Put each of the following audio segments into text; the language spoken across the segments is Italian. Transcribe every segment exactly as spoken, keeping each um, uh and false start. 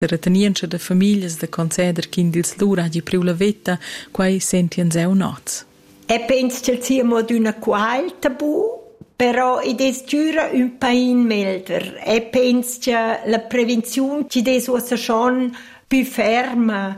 La retenienza de famiglie de conceder che dils lur hagi priu la vetta, quai sentiens eu noz. E penso che sia mod una quail tabù, però id es giura un pain melder. E penso che la prevenzione ci des usa schon più ferma,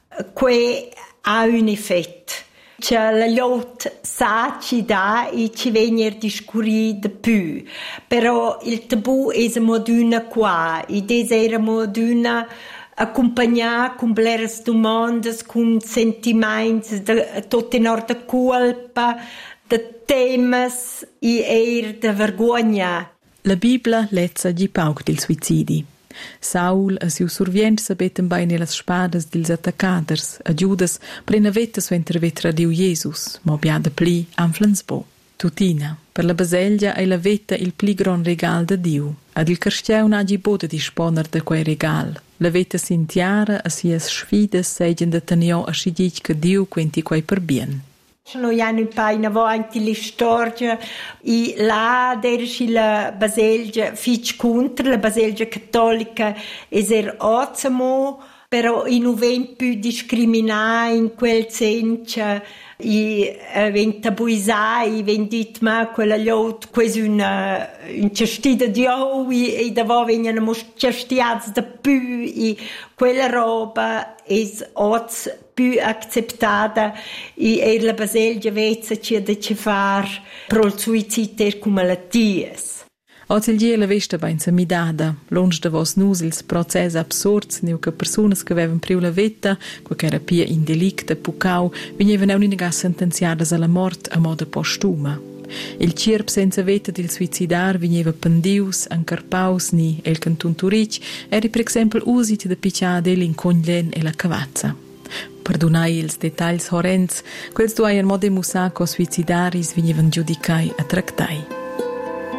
que ha un effetto. Che la lot sa ci dà e ci venir discurri di più. Però il tabù è mod una qua, id es era mod una accompagnar con bleres domandas, con sentimenti de tot in orda colpa, de temes e eir de vergogna. La Biblia lezza gi pauc del suicidi. Saul e siu survient sabetten bei nelle spadas dils attaccaders, a Giudas prena vetta su intervetra diu Jesus, mo bia de pli anflansbo. Tutina, per la baselgia è la vetta il pli gran regal de Diu, ad il carstiaun hagi boda disponer de quei regal. La vetta sintiara a sias sfides seigien de tenio a scidic che Diu quenti quei per bien. Noi hanno un paio avanti la storia e là derci la baselgia fic contro la baselgia cattolica es er ozzamo, però in non ven più discriminare in quel senso e ven tabuisai, ven dit ma quella lot quasi una un cestida di ovi e davo vengono mos cestiaz da più e quella roba es oz più accettata e er la baselgia vezza ci da ci far pro il suicidio come malatties. Oggi il dia la vesta ben samidada, longe da vos nus ils process absurds niu che personas che avevan priu la vetta, qua che era pia in delicta pucau, venevan eu niniga sentenziadas alla mort a moda postuma. Il cirp senza vetta del suicidar veneva pendius, ancarpaus ni el cantun Turic, eri per esempio usit de picciade l'incoglen e la cavazza. Perdonai ils detalls horrends, quels duaien mode musaco suicidaris venevan giudicai a tractai.